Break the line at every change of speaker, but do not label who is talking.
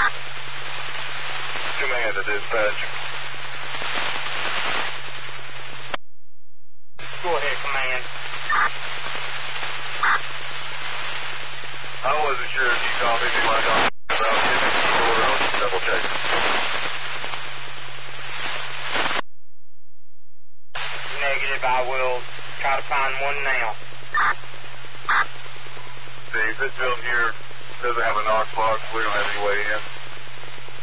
Command to dispatch.
Go ahead, command.
I wasn't sure if you called me like on about giving the order. I was just double checking.
Negative, I will try to find one now.
See, this building here doesn't have a knock box. We don't have any way in.